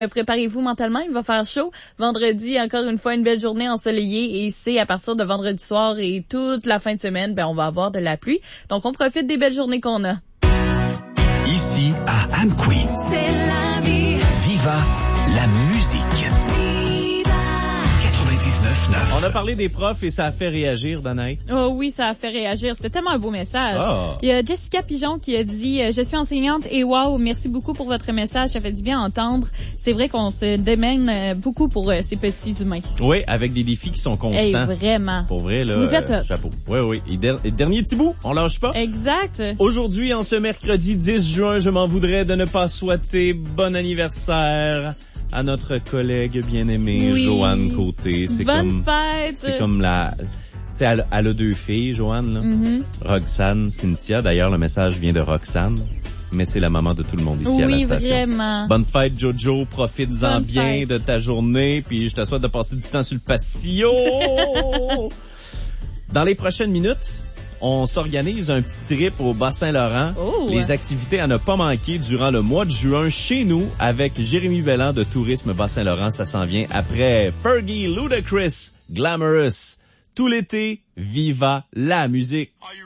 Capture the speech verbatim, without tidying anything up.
Préparez-vous mentalement, il va faire chaud. Vendredi, encore une fois, une belle journée ensoleillée et c'est à partir de vendredi soir et toute la fin de semaine, ben on va avoir de la pluie. Donc, on profite des belles journées qu'on a. Ici, à Amqui, C'est la vie. Viva la musique. quatre-vingt-dix-neuf neuf. On a parlé des profs et ça a fait réagir, Danaï. Oh oui, ça a fait réagir. C'était tellement un beau message. Ah. Il y a Jessica Pigeon qui a dit euh, « Je suis enseignante et wow, merci beaucoup pour votre message. Ça fait du bien à entendre. C'est vrai qu'on se démène euh, beaucoup pour euh, ces petits humains. » Oui, avec des défis qui sont constants. Hey, vraiment. Pour vrai, là. Vous êtes euh, hot. chapeau. Oui, oui. Et, der- et dernier petit bout, on lâche pas. Exact. Aujourd'hui, en ce mercredi dix juin, je m'en voudrais de ne pas souhaiter bon anniversaire à notre collègue bien-aimée, Oui. Joanne Côté. C'est Bonne comme, fête. c'est comme la, tu sais, elle, elle a deux filles, Joanne, là. Mhm. Roxane, Cynthia. D'ailleurs, le message vient de Roxane. Mais c'est la maman de tout le monde ici à la Oui, station. vraiment. Bonne fête, Jojo. Profites-en Bonne bien fête. de ta journée. Puis je te souhaite de passer du temps sur le patio. Dans les prochaines minutes, on s'organise un petit trip au Bas-Saint-Laurent. Oh. Les activités à ne pas manquer durant le mois de juin chez nous avec Jérémy Belland de Tourisme Bas-Saint-Laurent. Ça s'en vient après Fergie, Ludacris, Glamorous. Tout l'été, viva la musique. Are you